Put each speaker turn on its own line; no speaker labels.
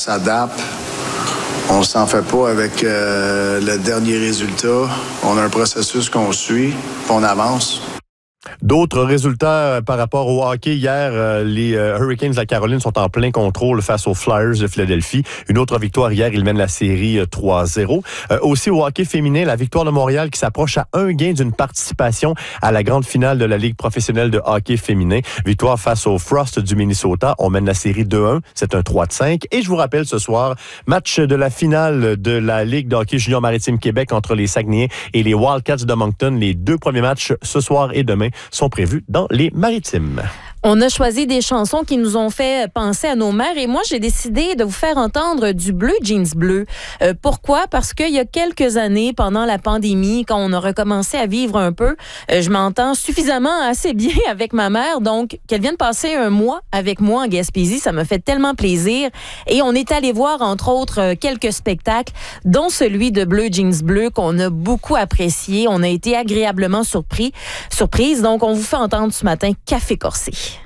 s'adapte. On s'en fait pas avec le dernier résultat. On a un processus qu'on suit, puis on avance.
D'autres résultats par rapport au hockey. Hier, les Hurricanes de la Caroline sont en plein contrôle face aux Flyers de Philadelphie. Une autre victoire hier, ils mènent la série 3-0. Aussi au hockey féminin, la victoire de Montréal qui s'approche à un gain d'une participation à la grande finale de la Ligue professionnelle de hockey féminin. Victoire face aux Frost du Minnesota. On mène la série 2-1. C'est un 3-5. Et je vous rappelle ce soir, match de la finale de la Ligue de hockey junior maritime Québec entre les Saguenayens et les Wildcats de Moncton. Les deux premiers matchs ce soir et demain sont prévus dans les Maritimes.
On a choisi des chansons qui nous ont fait penser à nos mères et moi, j'ai décidé de vous faire entendre du Bleu Jeans Bleu. Pourquoi? Parce qu'il y a quelques années, pendant la pandémie, quand on a recommencé à vivre un peu, je m'entends suffisamment assez bien avec ma mère. Donc, qu'elle vienne passer un mois avec moi en Gaspésie, ça me fait tellement plaisir. Et on est allé voir, entre autres, quelques spectacles, dont celui de Bleu Jeans Bleu qu'on a beaucoup apprécié. On a été agréablement surprise. Donc, on vous fait entendre ce matin Café Corsé.